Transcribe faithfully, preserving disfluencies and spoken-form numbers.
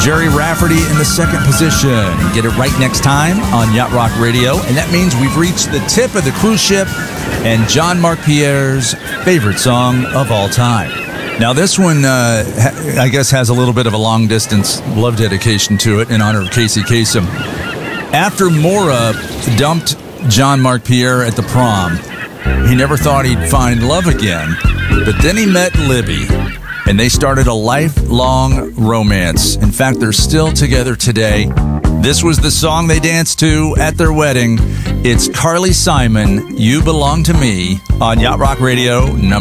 Jerry Rafferty in the second position. Get it right next time on Yacht Rock Radio. And that means we've reached the tip of the cruise ship and John Mark Pierre's favorite song of all time. Now, this one, uh, ha- I guess, has a little bit of a long-distance love dedication to it in honor of Casey Kasem. After Maura dumped John Mark Pierre at the prom, he never thought he'd find love again. But then he met Libby, and they started a lifelong romance. In fact, they're still together today. This was the song they danced to at their wedding. It's Carly Simon, You Belong to Me, on Yacht Rock Radio, number